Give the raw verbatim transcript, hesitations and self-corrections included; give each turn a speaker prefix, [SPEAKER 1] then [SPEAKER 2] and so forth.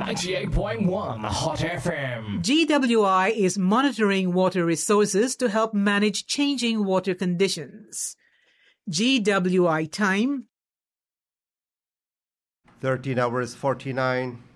[SPEAKER 1] ninety-eight point one Hot F M.
[SPEAKER 2] G W I is monitoring water resources to help manage changing water conditions. G W I time
[SPEAKER 3] thirteen hours forty-nine